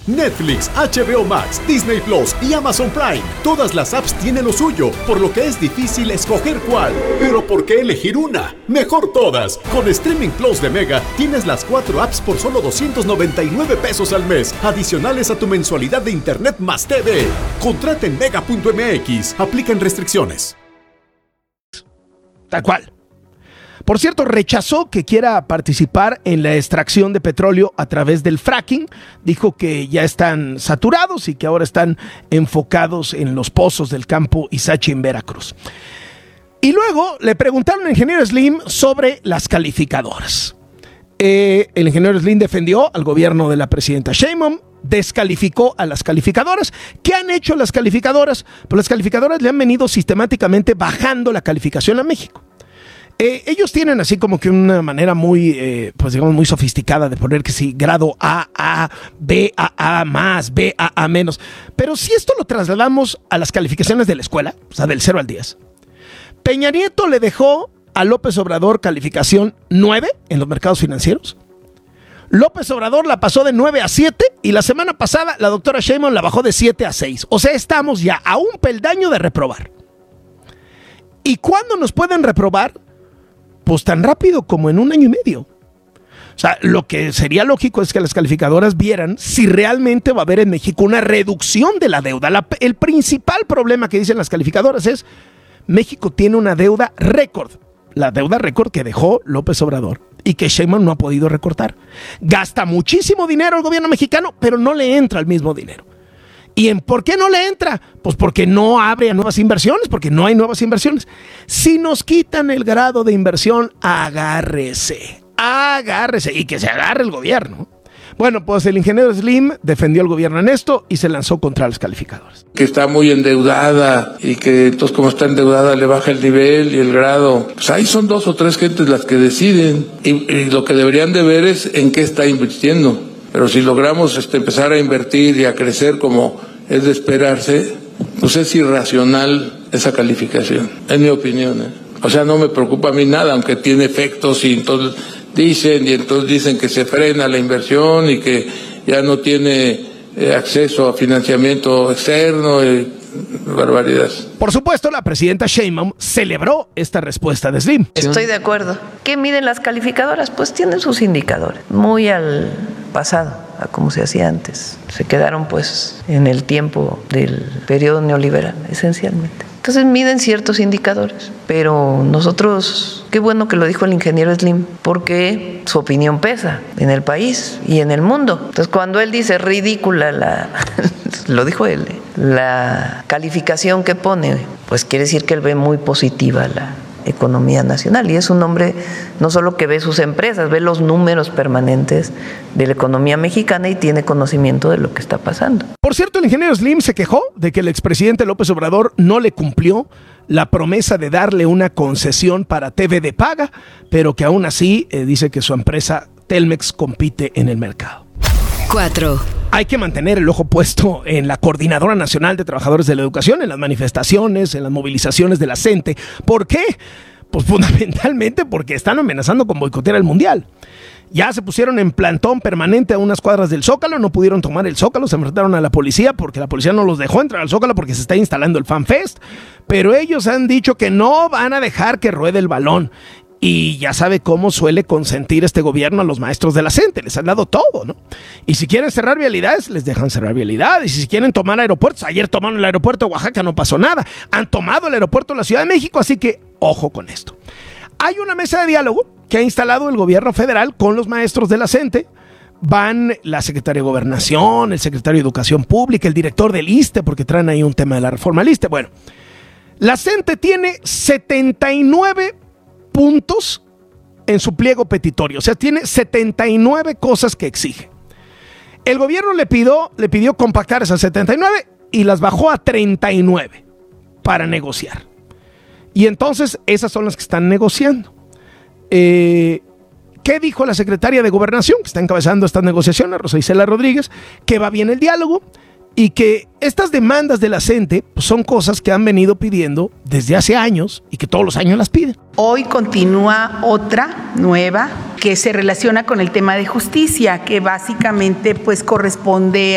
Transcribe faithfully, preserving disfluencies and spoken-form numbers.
Netflix, H B O Max, Disney Plus y Amazon Prime. Todas las apps tienen lo suyo, por lo que es difícil escoger cuál. Pero ¿por qué elegir una? Mejor todas. Con Streaming Plus de Mega tienes las cuatro apps por solo doscientos noventa y nueve pesos al mes, adicionales a tu mensualidad de Internet más T V. Contrata en mega punto m x. Aplican restricciones. Tal cual. Por cierto, rechazó que quiera participar en la extracción de petróleo a través del fracking. Dijo que ya están saturados y que ahora están enfocados en los pozos del campo Ixachi en Veracruz. Y luego le preguntaron al ingeniero Slim sobre las calificadoras. Eh, el ingeniero Slim defendió al gobierno de la presidenta Sheinbaum, descalificó a las calificadoras. ¿Qué han hecho las calificadoras? Pues las calificadoras le han venido sistemáticamente bajando la calificación a México. Eh, ellos tienen así como que una manera muy, eh, pues digamos, muy sofisticada de poner que sí, grado A, A, B, A, A más, B, A, A menos. Pero si esto lo trasladamos a las calificaciones de la escuela, o sea, del cero al diez, Peña Nieto le dejó a López Obrador calificación nueve en los mercados financieros. López Obrador la pasó de nueve a siete y la semana pasada la doctora Sheinbaum la bajó de siete a seis. O sea, estamos ya a un peldaño de reprobar. ¿Y cuándo nos pueden reprobar? Pues tan rápido como en un año y medio. O sea, lo que sería lógico es que las calificadoras vieran si realmente va a haber en México una reducción de la deuda. La, el principal problema que dicen las calificadoras es México tiene una deuda récord. La deuda récord que dejó López Obrador y que Sheinbaum no ha podido recortar. Gasta muchísimo dinero el gobierno mexicano, pero no le entra el mismo dinero. ¿Y en por qué no le entra? Pues porque no abre a nuevas inversiones, porque no hay nuevas inversiones. Si nos quitan el grado de inversión, agárrese, agárrese y que se agarre el gobierno. Bueno, pues el ingeniero Slim defendió al gobierno en esto y se lanzó contra los calificadores. Que está muy endeudada y que entonces como está endeudada le baja el nivel y el grado. Pues ahí son dos o tres gentes las que deciden y, y lo que deberían de ver es en qué está invirtiendo. Pero si logramos este, empezar a invertir y a crecer como es de esperarse, pues es irracional esa calificación, en mi opinión, ¿eh? O sea, no me preocupa a mí nada, aunque tiene efectos y entonces dicen, y entonces dicen que se frena la inversión y que ya no tiene eh, acceso a financiamiento externo, y barbaridades. Por supuesto, la presidenta Sheinbaum celebró esta respuesta de Slim. Estoy de acuerdo. ¿Qué miden las calificadoras? Pues tienen sus indicadores, muy al pasado, a como se hacía antes. Se quedaron pues en el tiempo del periodo neoliberal, esencialmente. Entonces miden ciertos indicadores, pero nosotros, qué bueno que lo dijo el ingeniero Slim, porque su opinión pesa en el país y en el mundo. Entonces cuando él dice ridícula la, lo dijo él, la calificación que pone, pues quiere decir que él ve muy positiva la economía nacional y es un hombre no solo que ve sus empresas, ve los números permanentes de la economía mexicana y tiene conocimiento de lo que está pasando. Por cierto, el ingeniero Slim se quejó de que el expresidente López Obrador no le cumplió la promesa de darle una concesión para T V de paga, pero que aún así eh, dice que su empresa Telmex compite en el mercado. cuatro. Hay que mantener el ojo puesto en la Coordinadora Nacional de Trabajadores de la Educación, en las manifestaciones, en las movilizaciones de la CENTE. ¿Por qué? Pues fundamentalmente porque están amenazando con boicotear el Mundial. Ya se pusieron en plantón permanente a unas cuadras del Zócalo, no pudieron tomar el Zócalo, se enfrentaron a la policía porque la policía no los dejó entrar al Zócalo porque se está instalando el FanFest, pero ellos han dicho que no van a dejar que ruede el balón. Y ya sabe cómo suele consentir este gobierno a los maestros de la CENTE, les han dado todo, ¿no? Y si quieren cerrar vialidades, les dejan cerrar vialidades. Y si quieren tomar aeropuertos, ayer tomaron el aeropuerto de Oaxaca, no pasó nada. Han tomado el aeropuerto de la Ciudad de México, así que ojo con esto. Hay una mesa de diálogo que ha instalado el gobierno federal con los maestros de la CENTE. Van la secretaria de Gobernación, el secretario de Educación Pública, el director del ISSSTE, porque traen ahí un tema de la reforma al ISSSTE. Bueno, la CENTE tiene setenta y nueve puntos en su pliego petitorio, o sea, tiene setenta y nueve cosas que exige. El gobierno le pidió, le pidió compactar esas setenta y nueve y las bajó a treinta y nueve para negociar. Y entonces esas son las que están negociando. Eh, ¿Qué dijo la secretaria de Gobernación, que está encabezando estas negociaciones, Rosa Isela Rodríguez? Que va bien el diálogo y que estas demandas de la CENTE pues, son cosas que han venido pidiendo desde hace años y que todos los años las piden. Hoy continúa otra nueva que se relaciona con el tema de justicia, que básicamente pues corresponde